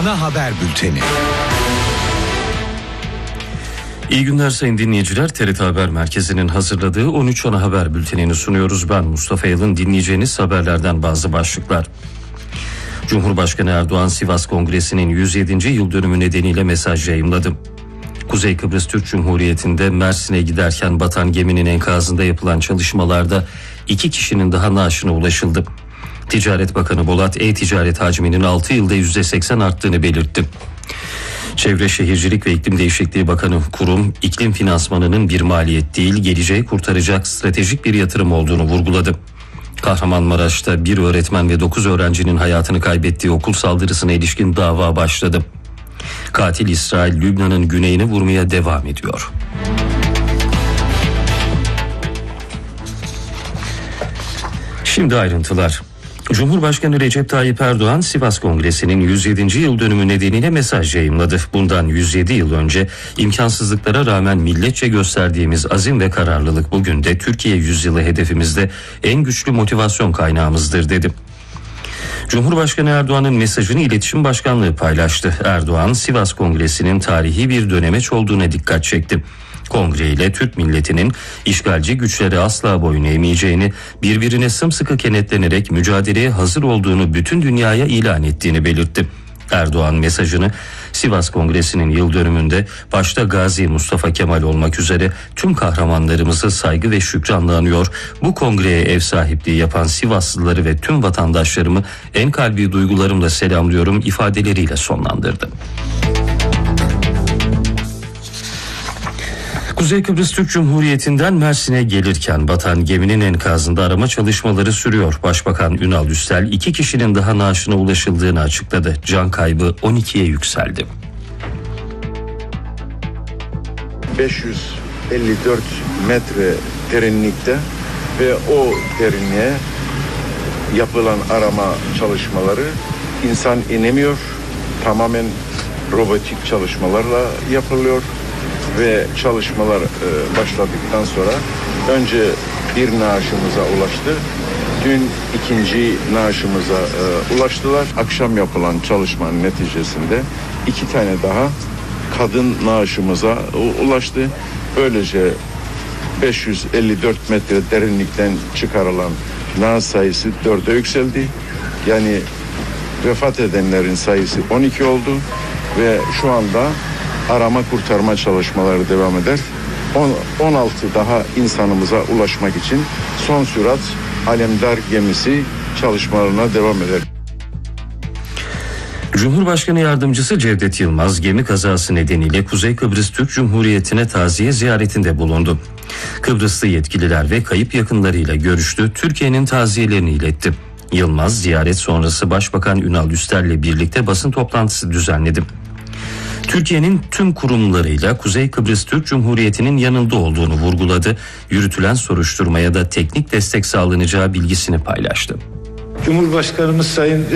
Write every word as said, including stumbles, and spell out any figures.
Ana Haber Bülteni. İyi günler sayın dinleyiciler. T R T Haber Merkezi'nin hazırladığı on üç Ana Haber Bülteni'ni sunuyoruz. Ben Mustafa Yalın. Dinleyeceğiniz haberlerden bazı başlıklar. Cumhurbaşkanı Erdoğan Sivas Kongresi'nin yüz yedinci yıl dönümü nedeniyle mesaj yayımladı. Kuzey Kıbrıs Türk Cumhuriyeti'nde Mersin'e giderken batan geminin enkazında yapılan çalışmalarda iki kişinin daha naaşına ulaşıldı. Ticaret Bakanı Bolat, e-ticaret hacminin altı yılda yüzde seksen arttığını belirtti. Çevre Şehircilik ve İklim Değişikliği Bakanı kurum, iklim finansmanının bir maliyet değil, geleceği kurtaracak stratejik bir yatırım olduğunu vurguladı. Kahramanmaraş'ta bir öğretmen ve dokuz öğrencinin hayatını kaybettiği okul saldırısına ilişkin dava başladı. Katil İsrail, Lübnan'ın güneyini vurmaya devam ediyor. Şimdi ayrıntılar. Cumhurbaşkanı Recep Tayyip Erdoğan Sivas Kongresi'nin yüz yedinci yıl dönümü nedeniyle mesaj yayımladı. Bundan yüz yedi yıl önce imkansızlıklara rağmen milletçe gösterdiğimiz azim ve kararlılık bugün de Türkiye yüzyılı hedefimizde en güçlü motivasyon kaynağımızdır dedi. Cumhurbaşkanı Erdoğan'ın mesajını İletişim Başkanlığı paylaştı. Erdoğan, Sivas Kongresi'nin tarihi bir dönemeç olduğuna dikkat çekti. Kongre ile Türk milletinin işgalci güçlere asla boyun eğmeyeceğini, birbirine sımsıkı kenetlenerek mücadeleye hazır olduğunu bütün dünyaya ilan ettiğini belirtti. Erdoğan mesajını Sivas Kongresi'nin yıl dönümünde başta Gazi Mustafa Kemal olmak üzere tüm kahramanlarımızı saygı ve şükranla anıyor. Bu kongreye ev sahipliği yapan Sivaslıları ve tüm vatandaşlarımı en kalbi duygularımla selamlıyorum ifadeleriyle sonlandırdı. Kuzey Kıbrıs Türk Cumhuriyeti'nden Mersin'e gelirken batan geminin enkazında arama çalışmaları sürüyor. Başbakan Ünal Üstel iki kişinin daha naaşına ulaşıldığını açıkladı. Can kaybı on ikiye yükseldi. beş yüz elli dört metre derinlikte ve o derinliğe yapılan arama çalışmaları insan inemiyor. Tamamen robotik çalışmalarla yapılıyor. Ve çalışmalar e, başladıktan sonra önce bir naaşımıza ulaştı. Dün ikinci naaşımıza e, ulaştılar. Akşam yapılan çalışmanın neticesinde iki tane daha kadın naaşımıza ulaştı. Böylece beş yüz elli dört metre derinlikten çıkarılan naaş sayısı dörde yükseldi. Yani vefat edenlerin sayısı on iki oldu ve şu anda arama kurtarma çalışmaları devam eder. on altı daha insanımıza ulaşmak için son sürat Alemdar gemisi çalışmalarına devam eder. Cumhurbaşkanı Yardımcısı Cevdet Yılmaz gemi kazası nedeniyle Kuzey Kıbrıs Türk Cumhuriyeti'ne taziye ziyaretinde bulundu. Kıbrıslı yetkililer ve kayıp yakınlarıyla görüştü, Türkiye'nin taziyelerini iletti. Yılmaz ziyaret sonrası Başbakan Ünal Üstel'le birlikte basın toplantısı düzenledi. Türkiye'nin tüm kurumlarıyla Kuzey Kıbrıs Türk Cumhuriyeti'nin yanında olduğunu vurguladı. Yürütülen soruşturmaya da teknik destek sağlanacağı bilgisini paylaştı. Cumhurbaşkanımız Sayın